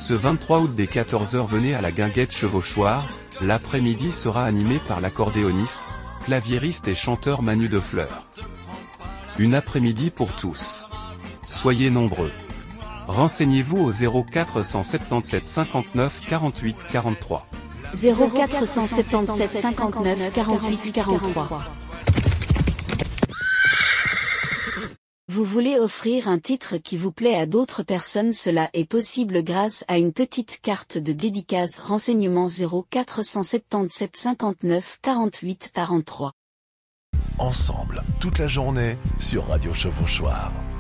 Ce 23 août dès 14 h, venez à la Guinguette Chevauchoir. L'après-midi sera animé par l'accordéoniste, claviériste et chanteur Manu Defleur. Une après-midi pour tous. Soyez nombreux. Renseignez-vous au 0477 59 48 43. 0477 59 48 43. Vous voulez offrir un titre qui vous plaît à d'autres personnes? Cela est possible grâce à une petite carte de dédicace. Renseignements 0477 59 48 43. Ensemble, toute la journée, sur Radio Chevauchoir.